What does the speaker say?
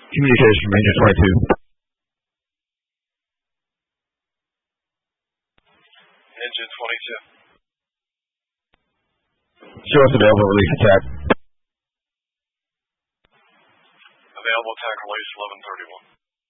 Communication, Ranger 22. Engine 22. Show us available release attack. Available attack release 1131.